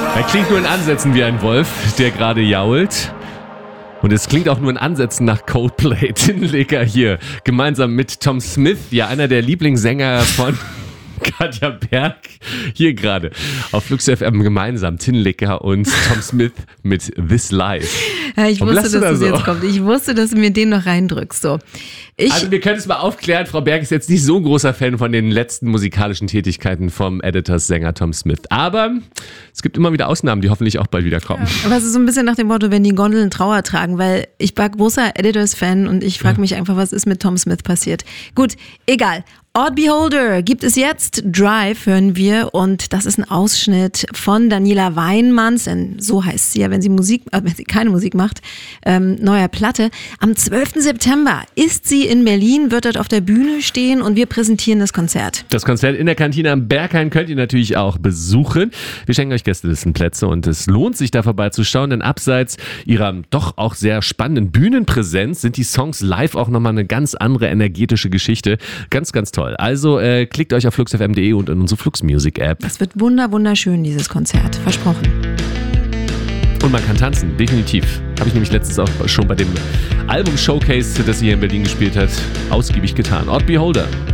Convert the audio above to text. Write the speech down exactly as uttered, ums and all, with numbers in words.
Er klingt nur in Ansätzen wie ein Wolf, der gerade jault. Und es klingt auch nur in Ansätzen nach Coldplay. Tinleger hier, gemeinsam mit Tom Smith, ja einer der Lieblingssänger von Katja Berg, hier gerade auf Flux F M gemeinsam. Tinleger und Tom Smith mit This Life. Ja, ich Warum wusste, lachst du dass da das so? jetzt kommt. Ich wusste, dass du mir den noch reindrückst. So. Ich, Also wir können es mal aufklären, Frau Berg ist jetzt nicht so ein großer Fan von den letzten musikalischen Tätigkeiten vom Editors-Sänger Tom Smith. Aber es gibt immer wieder Ausnahmen, die hoffentlich auch bald wieder kommen. aber es ist so ein bisschen nach dem Motto, wenn die Gondeln Trauer tragen, weil ich war großer Editors-Fan und ich frage mich einfach, was ist mit Tom Smith passiert. Gut, egal. Odd Beholder gibt es jetzt. Drive hören wir und das ist ein Ausschnitt von Daniela Weinmanns, denn so heißt sie ja, wenn sie Musik, äh, wenn sie keine Musik macht, ähm, neuer Platte. Am zwölften September ist sie in Berlin, wird dort auf der Bühne stehen und wir präsentieren das Konzert. Das Konzert in der Kantine am Berghain könnt ihr natürlich auch besuchen. Wir schenken euch Gästelistenplätze und es lohnt sich da vorbeizuschauen, denn abseits ihrer doch auch sehr spannenden Bühnenpräsenz sind die Songs live auch nochmal eine ganz andere energetische Geschichte. Ganz, ganz toll. Also äh, klickt euch auf flux f m punkt d e und in unsere Flux Music App. Das wird wunder, wunderschön, dieses Konzert. Versprochen. Und man kann tanzen, definitiv. Habe ich nämlich letztens auch schon bei dem Album-Showcase, das sie hier in Berlin gespielt hat, ausgiebig getan. Odd Beholder.